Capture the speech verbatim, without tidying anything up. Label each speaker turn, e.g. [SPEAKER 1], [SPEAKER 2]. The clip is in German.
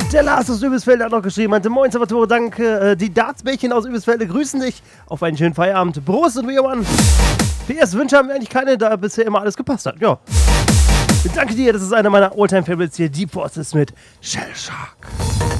[SPEAKER 1] Der Lars aus Übelsfelde hat noch geschrieben, meinte, moin Salvatore, danke. Die Dartsbällchen aus Übelsfelde grüßen dich auf einen schönen Feierabend. Prost und wie immer. P S Wünsche haben wir eigentlich keine, da bisher immer alles gepasst hat. Ja. Danke dir, das ist einer meiner Alltime-Favorites hier. Deep Forces mit Shell Shark.